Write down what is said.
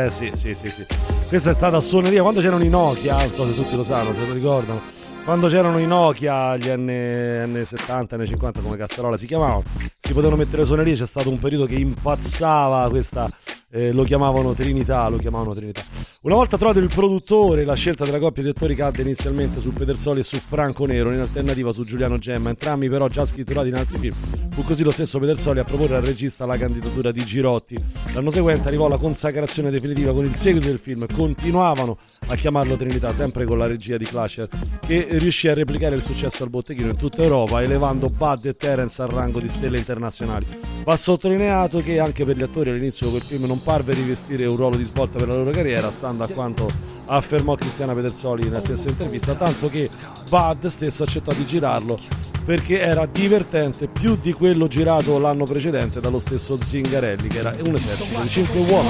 Sì. Questa è stata suoneria quando c'erano i Nokia, non so se tutti lo sanno, se lo ricordano. Quando c'erano i Nokia, gli anni 70, anni 50, come Cassarola si chiamavano, si potevano mettere le suonerie, c'è stato un periodo che impazzava questa, lo chiamavano Trinità. Una volta trovato il produttore, la scelta della coppia di attori cadde inizialmente su Pedersoli e su Franco Nero, in alternativa su Giuliano Gemma, entrambi però già scritturati in altri film. Fu così lo stesso Pedersoli a proporre al regista la candidatura di Girotti. L'anno seguente arrivò la consacrazione definitiva con il seguito del film. Continuavano a chiamarlo Trinità, sempre con la regia di Clasher, che riuscì a replicare il successo al botteghino in tutta Europa, elevando Bud e Terence al rango di stelle internazionali. Va sottolineato che anche per gli attori all'inizio quel film non parve rivestire un ruolo di svolta per la loro carriera, stando a quanto affermò Cristiana Pedersoli nella stessa intervista, tanto che Bud stesso accettò di girarlo perché era divertente più di quello girato l'anno precedente dallo stesso Zingarelli, che era un esercito di 5 uomini.